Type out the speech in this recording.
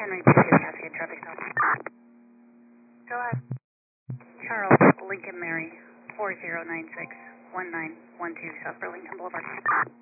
Henry P2, Cascade Traffic Stop. Go ahead. Charles, Lincoln Mary, 4096-1912, South Burlington Boulevard.